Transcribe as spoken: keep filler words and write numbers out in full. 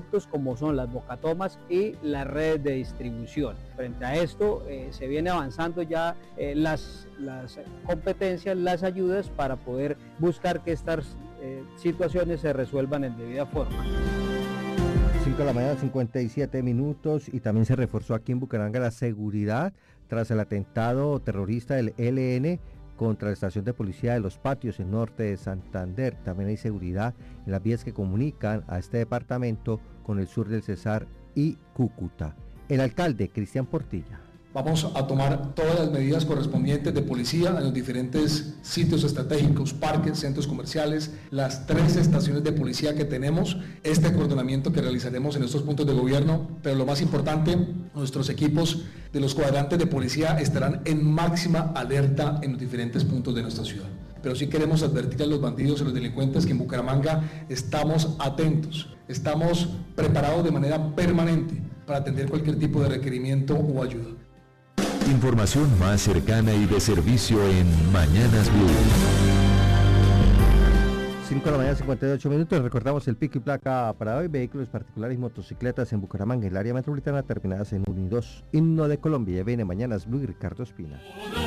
productos como son las bocatomas y las redes de distribución. Frente a esto eh, se viene avanzando ya eh, las, las competencias, las ayudas para poder buscar que estas eh, situaciones se resuelvan en debida forma. cinco de la mañana, cincuenta y siete minutos, y también se reforzó aquí en Bucaramanga la seguridad tras el atentado terrorista del E L N contra la estación de policía de Los Patios en norte de Santander. También hay seguridad en las vías que comunican a este departamento con el sur del Cesar y Cúcuta. El alcalde, Cristian Portilla. Vamos a tomar todas las medidas correspondientes de policía en los diferentes sitios estratégicos, parques, centros comerciales, las tres estaciones de policía que tenemos, este coordinamiento que realizaremos en estos puntos de gobierno, pero lo más importante, nuestros equipos de los cuadrantes de policía estarán en máxima alerta en los diferentes puntos de nuestra ciudad. Pero sí queremos advertir a los bandidos y a los delincuentes que en Bucaramanga estamos atentos, estamos preparados de manera permanente para atender cualquier tipo de requerimiento o ayuda. Información más cercana y de servicio en Mañanas Blue. cinco de la mañana, cincuenta y ocho minutos. Recordamos el pico y placa para hoy: vehículos particulares y motocicletas en Bucaramanga, en el área metropolitana, terminadas en uno y dos. Himno de Colombia. Ya viene Mañanas Blue y Ricardo Espina.